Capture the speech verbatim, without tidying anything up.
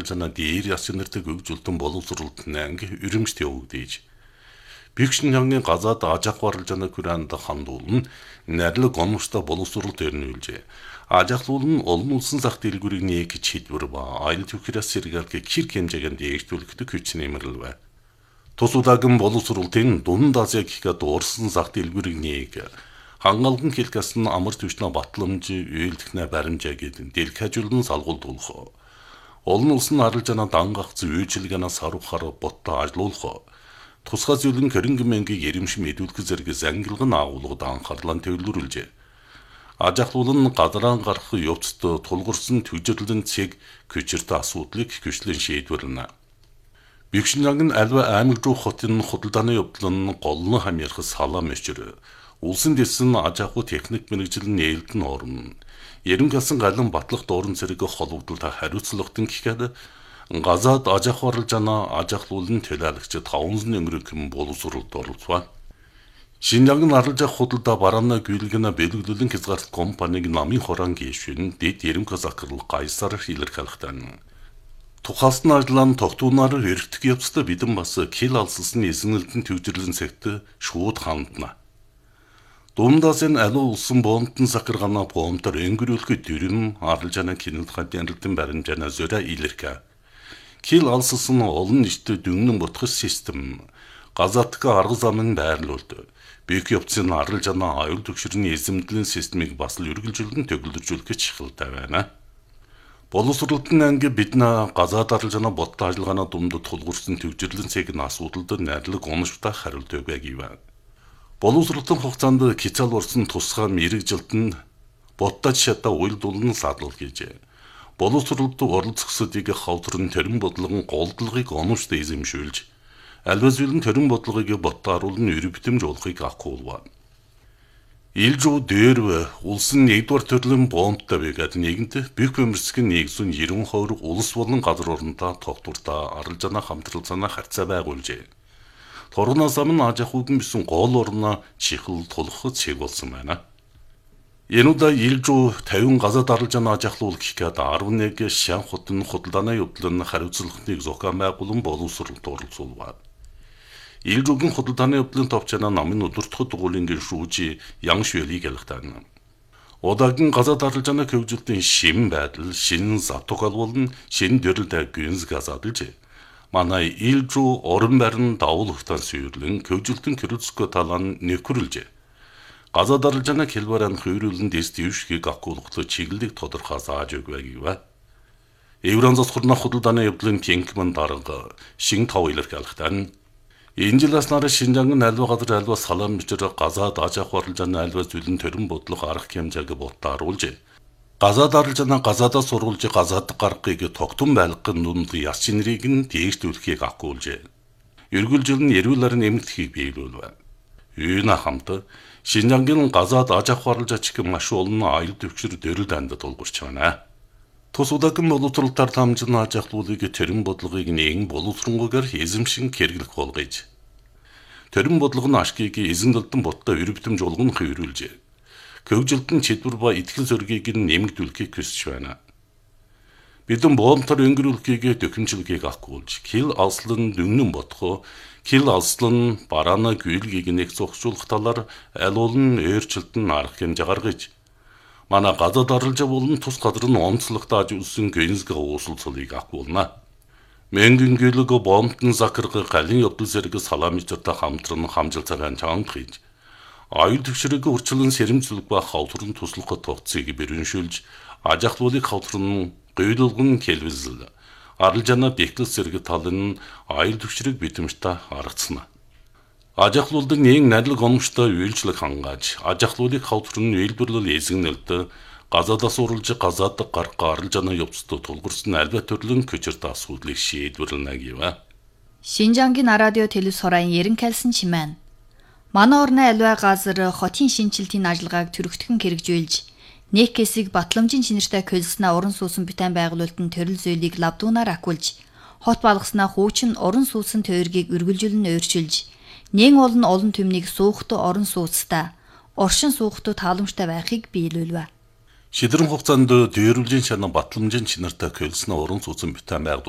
арилжаана дээр ясчнэртэй хөгжүүлтэн боловсруулалтын анги өрөмжт явагдаж. Бигшин хангын газаад аж ахуй арилжаана күрэнд хандуулна нэрлэг гомштой боловсруулалт өрнүүлжээ. Аж ахуй нь олон улсын зах дэлгүүрийг нэг чийдвэр ба айл төвхрээс сэргээлгээ хэр хэмжээнд дээгдүүлэхэд хүч нэмэрлэв. Тус удаагийн боловсруулалтын Дунд Азиаг ихэд уурсан зах дэлгүүрийг нэг хангалган хэлкээс нь амар түвшнэ батламж үйлдэхнэ баримжаа гэдэг дэлгэжүүлэн салгуулдуулах. Олон улсын арилжаана дангах зүйжилгэнээс харуухаар ботто ажиллуулах. Тусгай зүйлэн хөрөнгө мөнгөийг эримшин мэдүүлэх зэрэг ангилгын агуулгад анхаарлаа төвлөрүүлжээ. Аж ахуй нь гадраан гарах явцад тулгарсан төвжирлэн цэг көчөртэй асуудлыг хүчлэн шийдвэрлэнэ. Бигшинланг нь альва аймаг руу хотын худалдааны явдал нь голны хамьярах салам өчр. Улсын дэсэн аж ахуй техник мэргэжлийн нээлтэн орно. Ерөнхийдсөн галан батлах дуран зэрэг холбогдолтой хариуцлагатан гэхэд газаад аж ахуй арилжаана аж ахуйлын төлөөлөгчд таван өнгөрөх боловсруулалт оролцов. Шинжлэх ухааны арилжаах худалдаа бараана гүйлгэнэ бэлгэлүүлэн хязгаарт компаниг намын хорон гişвэн дэд ерөнхий захирал гайсаар илэрхийлэхтэн. Тухайлсан ажлын тогтуунаар эргэх явцдаа бидэн бас кил алсалсан эзэнэлтэн төвжирлэн цагт шууд хандна. Дунд Азийн аливаа улсын боомтон захиргаана боомтоор өнгөрүүлэх дүрм арилжаана кинэлхад янралтын баримжаана зөрэ илэрхэ. Кил алсалсан олон нийтэд дөнгөн ботхос систем газаатга арга замын байрлуулд. Бик явцын арилжаана аюул төвшрийн эзэмдлийн системийг бас л үргэлжлүүлэн төгөлдржүүлэх чухалтай байна. Боловсруулалтын анги биднэ газаад арилжаана ботто ажиллагааны дундад тулгуурсан төвжирлэн цэг нь асуудалд найрлаг оноштой хариулт өгөөг ивэ. Боловсруулалтын хугацаанд хязгаар урсан тусгай мэрэгжилтэн ботто шатаа уйлдуулан садлуул гэжээ. Боловсруулалт оролцогчдыг хавдрын төрийн бодлогын голдлогыг оноштой эзэмшүүлж, альва зүйлэн төрийн бодлогыг ботто харуулн өрөвтөмж болохыг ахгуулва. Илжүү дээр улсын нэгдүгээр төрлийн боомттой байгаад нэгэнт бих бэмэрсгэн нэгэн ерөн хувир улс болон газар орнтой тогтвортой арилжаана хамтралцаана харьцаа байгуулжээ. Торгоноос өмнө аж ахуйн бисэн гол орноо чихэл тулхад шиг болсон байна. Энүүдэ илжүү тавин газад арилжаана аж ахуй гэхэд арван нэг шан хотын худалдааны явдлын хариуцлагыг зохион байгуулан боловсруулалт оролцуулва. Илжүүгийн худалдааны явдлын товчоно намын өдөртөх дугуулын шүүжи Яншвэлийг ялгатана. Удаагийн газад арилжаана хөгжүүлэлтийн шин байдал, шин завтугал болон шин дөрөлтэй гүнз газадж манай илжүү орон байрны давул ухтан сүйрлэн хөгжүүлэлтийн кэрүцкө талан нөхөрлж. Газад арилжаана хэлбэрэн хөрүүлэн дэс дэвшгийг ахгуулгах чиглэлийг тодорхой зааж өгвэгийг. Еврон засхурна худалдааны явдлын кенкмэн дарга шин тав илэрхийлэхтэн. Энэ жилээс нараа Шинжаангын альва газар альва салам бичээр газаад аж ахуй арилжааны альва зүйлэн төрийн бодлого арга хэмжээг ботто харуулж. Газаад арилжаана газаадаа сургуулж газаад гаргахыг тогтун байлгахын дунд яс чинрийг нь дээшлүүлэхийг ахгуулж. Эргүүлжил нь эрүүлэр нэмэгдэхийг биелүүлв. Үүнэ хамт Шинжаангын газаад аж ахуй арилжаач гэх маш олон аюул төвчөр дөрөл дандад тулгурч байна. Тус удаагийн боловсруулалтаар дамжин аж ахуйлыг төрийн бодлогыг нэгэн боловсронгоор эзэмшин хэрэглэх болгож. Төрийн бодлого нь ашгийг эзэмдэлтэн ботто өрөвтөмж болгон хөврүүлжээ. Хөгжилтэн чидвэр ба итгэл зөргийг нэмэгдүүлэхийг хүсэж байна. Бидэн боомтор өнгөрүүлэхийг дөхөмжлөгийг ахгуулж, кил алслан дүннэн ботхоо, кил алслан бараана гүйлгийг нэг зогсуулах талаар аль олон өөрчлөлтөн арга хэмжээ гаргаж. Манай газад арилжаа болон тус газар нь онцлогтой ажиулсан гэнзэг уусалцлыг ахгуулна. Мөнгөн гүйлэг боомтон захирга галын явдал зэрэг саламжтай хамтран хамжилцаагаан чанг хийж. Аюул төвшрийг урчлан сэрэмжлэг ба хавтрын туслахад тогтцыг бэрэншүүлж, аж ахуйлыг хавтран гуйлган хэлвэзэл. Арилжаана бэхлэл зэрэг талын аюул төвшрийг битэмжтэй аргацна. Аж ахуйлд нэг найрлаг омштой үйлчлэг хангааж, аж ахуйлыг хавтран үйлдвэрлэл эзэгнэлд газаадаас уралж газаад гарах арилжааны явцад тулгурсан альва төрлийн көчөртэй асуудлыг шийдвэрлэнэ гэв. Шинжаангийн радио телевизорын ерөнхийлсэн чимээн. Манай орны альва газар хотын шинжилтийн ажиллагааг төрөгтгөн хэрэгжүүлж, нэг хэсэг батламжийн чинэртэй колснаа уран суусан бүтээн байгуулалтын төрөл зөөлийг лавдуунаар акуулж, хот балгаснаа хуучин уран суусан тойргийг үргэлжлэн өөрчилж, нэн олон олон төмнийг суухт орон сууцтай, оршин суухт тааламжтай байхыг биелүүлвэ. Шидрэн хугацаанд дээрлэлийн шанаа батламжийн чинартай колснаа уран суусан бүтээн байгуулалт